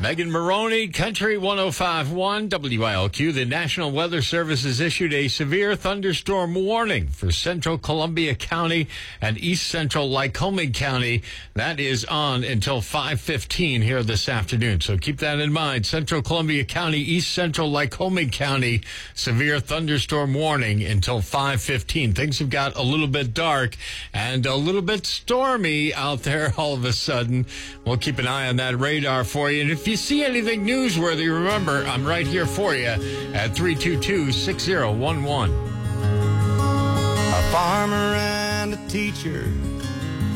Megan Maroney, Country 105.1 WILQ. The National Weather Service has issued a severe thunderstorm warning for central Columbia County and east central Lycoming County. That is on until 5:15 here this afternoon. So keep that in mind. Central Columbia County, east central Lycoming County, severe thunderstorm warning until 5:15. Things have got a little bit dark and a little bit stormy out there all of a sudden. We'll keep an eye on that radar for you. And if you see anything newsworthy, remember, I'm right here for you at 322-6011. A farmer and a teacher